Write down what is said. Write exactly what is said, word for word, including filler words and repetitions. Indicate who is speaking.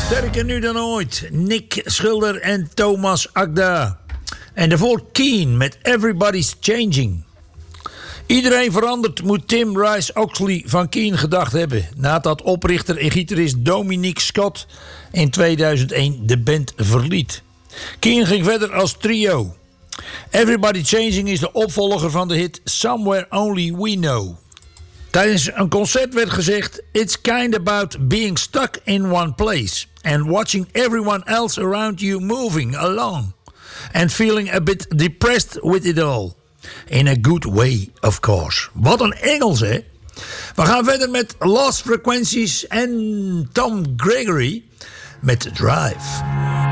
Speaker 1: Sterker nu dan ooit. Nick Schulder en Thomas Akda. En daarvoor Keen met Everybody's Changing. Iedereen verandert, moet Tim Rice Oxley van Keen gedacht hebben. Nadat oprichter en gitarist Dominic Scott in tweeduizend één de band verliet. Keen ging verder als trio. Everybody Changing is de opvolger van de hit Somewhere Only We Know. Tijdens een concert werd gezegd: It's kind about being stuck in one place and watching everyone else around you moving along and feeling a bit depressed with it all. In a good way, of course. Wat een Engels, hè? We gaan verder met Lost Frequencies en Tom Gregory met Drive.